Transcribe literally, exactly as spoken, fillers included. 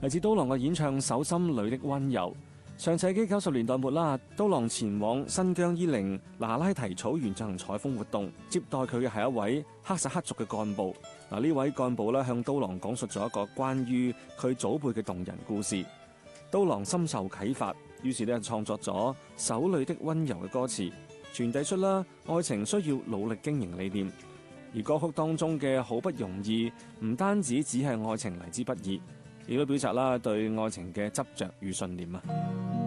嚟自刀郎嘅演唱《手心裏的溫柔》。上世紀九十年代末啦，刀郎前往新疆伊寧那拉提草原進行採風活動，接待佢嘅係一位哈薩克族嘅幹部。嗱，呢位幹部咧向刀郎講述咗一個關於佢祖輩嘅動人故事。刀郎深受啟發，於是咧創作咗《手裏的溫柔》嘅歌詞，傳遞出啦愛情需要努力經營理念。而歌曲當中嘅好不容易，唔單止只係愛情嚟之不易，亦都表達啦對愛情嘅執着與信念啊。